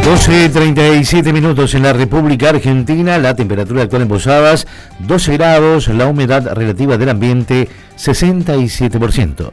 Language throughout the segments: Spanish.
12:37 en la República Argentina, la temperatura actual en Posadas 12 grados, la humedad relativa del ambiente 67%.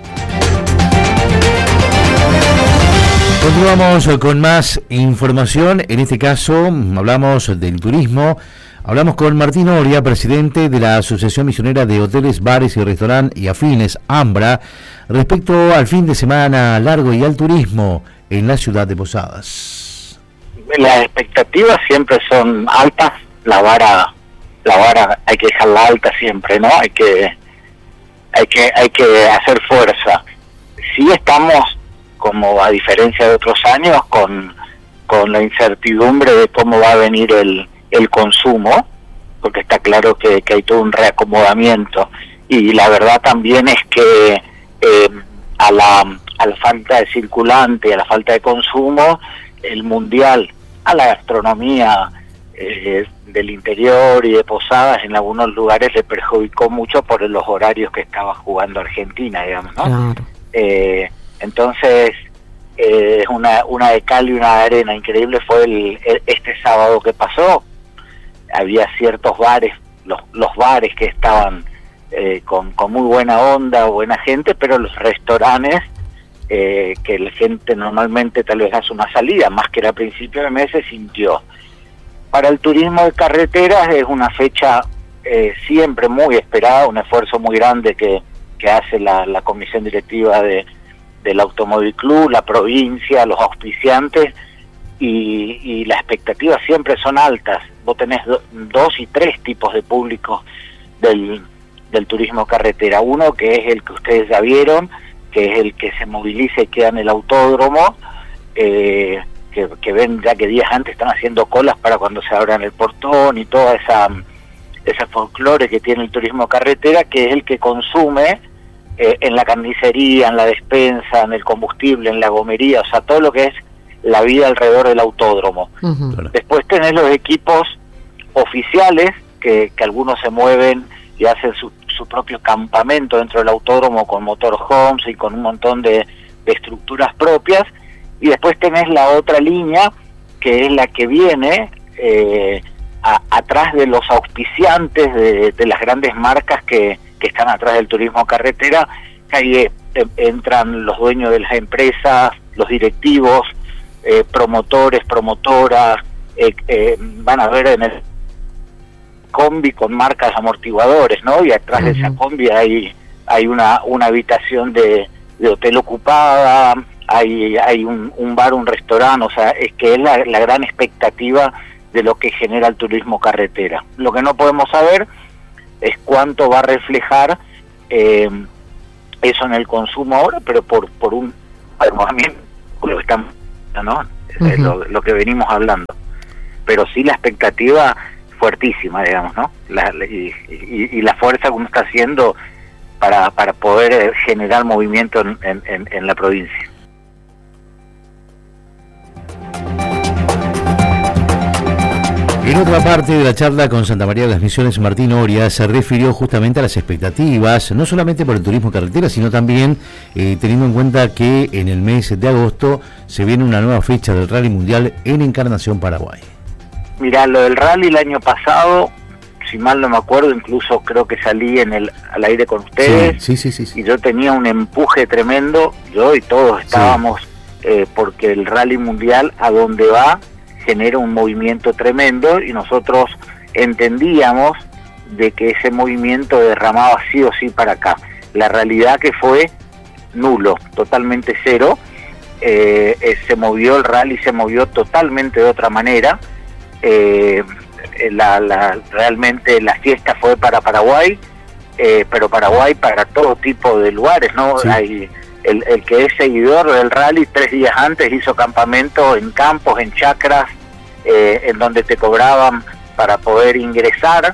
Continuamos con más información, en este caso hablamos del turismo, hablamos con Martín Oria, presidente de la Asociación Misionera de Hoteles, Bares y Restaurantes y Afines, AMBRA, respecto al fin de semana largo y al turismo en la ciudad de Posadas. Las expectativas siempre son altas, la vara hay que dejarla alta siempre, ¿no? Hay que hacer fuerza. Sí estamos, como a diferencia de otros años, con la incertidumbre de cómo va a venir el consumo, porque está claro que hay todo un reacomodamiento, y la verdad también es que a la falta de circulante, a la falta de consumo, el mundial, a la gastronomía del interior y de Posadas en algunos lugares le perjudicó mucho por los horarios que estaba jugando Argentina, digamos, ¿no? Claro. Entonces es una de cal y una de arena increíble. Fue este sábado que pasó, había ciertos bares, los bares que estaban con muy buena onda, buena gente, pero los restaurantes que la gente normalmente tal vez hace una salida, más que era a principio de mes, se sintió. Para el turismo de carreteras es una fecha siempre muy esperada, un esfuerzo muy grande que hace la comisión directiva del Automóvil Club, la provincia, los auspiciantes, y las expectativas siempre son altas. Vos tenés dos y tres tipos de públicos del turismo carretera. Uno que es el que ustedes ya vieron, que es el que se moviliza y queda en el autódromo, que ven ya que días antes están haciendo colas para cuando se abran el portón, y toda esa folclore que tiene el turismo carretera, que es el que consume en la carnicería, en la despensa, en el combustible, en la gomería, o sea, todo lo que es la vida alrededor del autódromo. Uh-huh. Después tenés los equipos oficiales, que algunos se mueven y hacen su propio campamento dentro del autódromo con motorhomes y con un montón de estructuras propias. Y después tenés la otra línea, que es la que viene atrás de los auspiciantes de las grandes marcas que están atrás del turismo carretera, que ahí entran los dueños de las empresas, los directivos, promotores, promotoras, van a ver en el combi con marcas amortiguadores, ¿no? Y atrás de esa combi hay una habitación de hotel ocupada, hay un bar, un restaurante, o sea, es que es la gran expectativa de lo que genera el turismo carretera. Lo que no podemos saber es cuánto va a reflejar eso en el consumo ahora, pero por un armamento, lo que estamos, ¿no? Lo que venimos hablando. Pero sí la expectativa fuertísima, digamos, ¿no? Y la fuerza que uno está haciendo para poder generar movimiento en la provincia. En otra parte de la charla con Santa María de las Misiones, Martín Oria se refirió justamente a las expectativas, no solamente por el turismo carretera, sino también teniendo en cuenta que en el mes de agosto se viene una nueva fecha del Rally Mundial en Encarnación, Paraguay. Mirá, lo del rally el año pasado, si mal no me acuerdo, incluso creo que salí al aire con ustedes, sí. Y yo tenía un empuje tremendo, yo y todos estábamos, porque el Rally Mundial, a donde va, genera un movimiento tremendo, y nosotros entendíamos de que ese movimiento derramaba sí o sí para acá. La realidad que fue nulo, totalmente cero. Se movió el rally, se movió totalmente de otra manera. Realmente la fiesta fue para Paraguay, pero Paraguay para todo tipo de lugares, ¿no? Sí. Hay el que es seguidor del rally, 3 días antes hizo campamento en campos, en chacras, en donde te cobraban para poder ingresar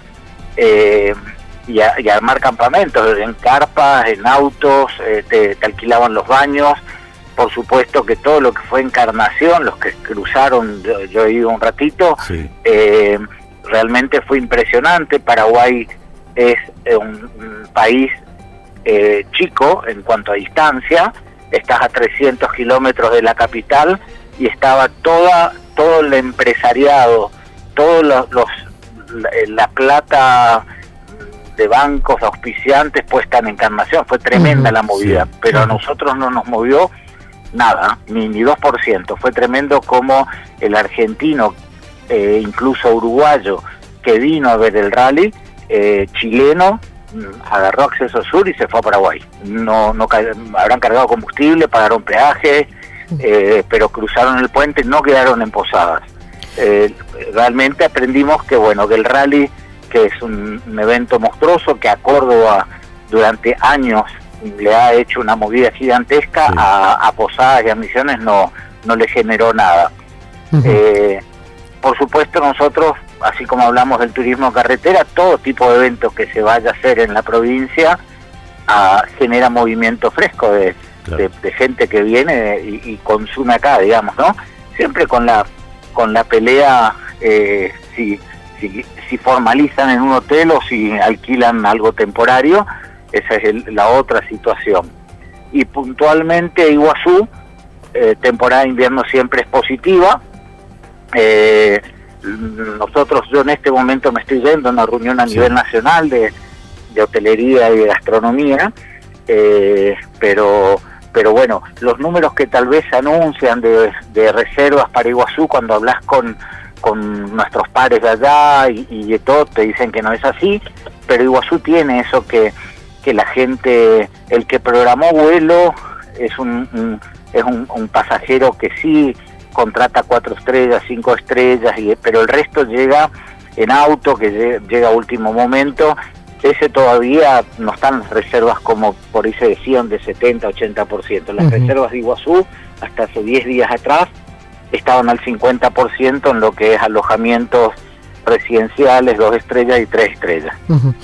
y armar campamentos, en carpas, en autos, te alquilaban los baños. Por supuesto que todo lo que fue Encarnación, los que cruzaron, yo he ido un ratito, Sí. Realmente fue impresionante. Paraguay es un país chico en cuanto a distancia, estás a 300 kilómetros de la capital, y estaba toda todo el empresariado, la plata de bancos auspiciantes puesta en Encarnación. Fue tremenda la movida, sí, pero a nosotros no nos movió nada, ni 2%. Fue tremendo como el argentino, incluso uruguayo, que vino a ver el rally, chileno, agarró acceso sur y se fue a Paraguay. Habrán cargado combustible, pagaron peaje, pero cruzaron el puente, no quedaron en Posadas. Realmente aprendimos que que el rally, que es un evento monstruoso, que a Córdoba durante años le ha hecho una movida gigantesca, sí, a Posadas y a Misiones no le generó nada. Por supuesto, nosotros, así como hablamos del turismo carretera, todo tipo de eventos que se vaya a hacer en la provincia genera movimiento fresco de gente que viene y consume acá, digamos, ¿no? Siempre con la pelea, si formalizan en un hotel o si alquilan algo temporario. Esa es la otra situación. Y puntualmente Iguazú, temporada de invierno siempre es positiva. Yo en este momento me estoy yendo a una reunión a nivel nacional de hotelería y de gastronomía, pero bueno, los números que tal vez se anuncian de reservas para Iguazú, cuando hablas con nuestros pares de allá y de todo, te dicen que no es así, pero Iguazú tiene eso que la gente, el que programó vuelo es un pasajero que sí contrata 4 estrellas, 5 estrellas, pero el resto llega en auto, que llega a último momento. Ese todavía no están las reservas como por ahí se decían de 70-80%. Las reservas de Iguazú hasta hace 10 días atrás estaban al 50% en lo que es alojamientos residenciales, 2 estrellas y 3 estrellas.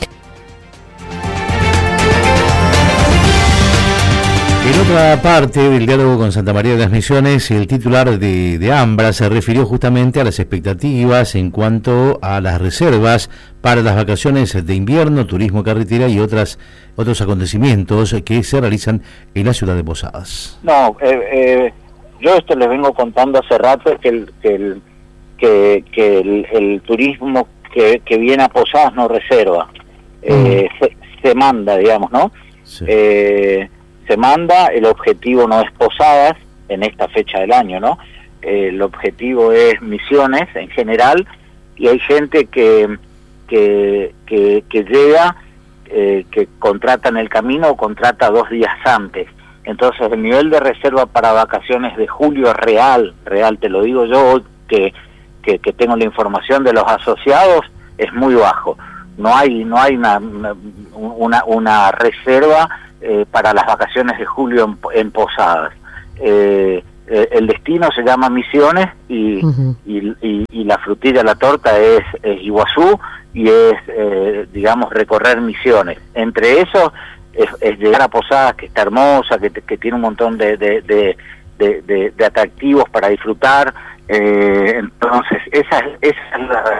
En otra parte del diálogo con Santa María de las Misiones, el titular de AMBRA se refirió justamente a las expectativas en cuanto a las reservas para las vacaciones de invierno, turismo carretera y otros acontecimientos que se realizan en la ciudad de Posadas. No, yo esto les vengo contando hace rato, que el turismo que viene a Posadas no reserva, se manda, digamos, ¿no? Sí. Se manda, el objetivo no es Posadas en esta fecha del año, ¿no? El objetivo es Misiones en general, y hay gente que llega, que contrata en el camino o contrata 2 días antes. Entonces el nivel de reserva para vacaciones de julio es real, te lo digo yo, que tengo la información de los asociados, es muy bajo. No hay una reserva para las vacaciones de julio en Posadas. El destino se llama Misiones y la frutilla, la torta es Iguazú, y es, digamos, recorrer Misiones. Entre eso es llegar a Posadas, que está hermosa, que tiene un montón de atractivos para disfrutar. Entonces esa es la